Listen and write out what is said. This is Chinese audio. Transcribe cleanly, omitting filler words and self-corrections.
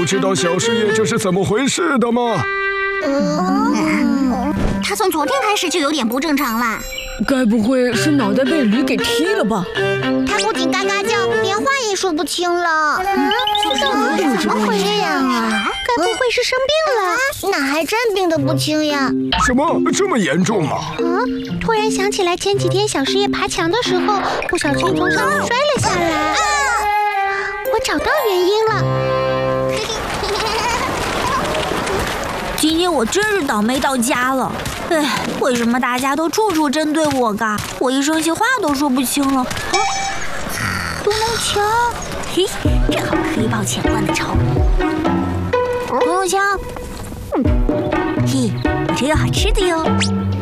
不知道小师爷这是怎么回事的吗？ 他从昨天开始就有点不正常了。 该不会是脑袋被驴给踢了吧？ 他不仅嘎嘎叫，连话也说不清了。 怎么会这样啊？ 该不会是生病了？那还真病得不轻呀！ 什么这么严重啊？ 突然想起来前几天小师爷爬墙的时候，不小心从上面摔了下来。我找到原因了。 今天我真是倒霉到家了。哎，为什么大家都处处针对我嘎？我一生气话都说不清了。 独木桥， 嘿，正好可以报前官的仇。独木桥，嘿，我这有好吃的哟。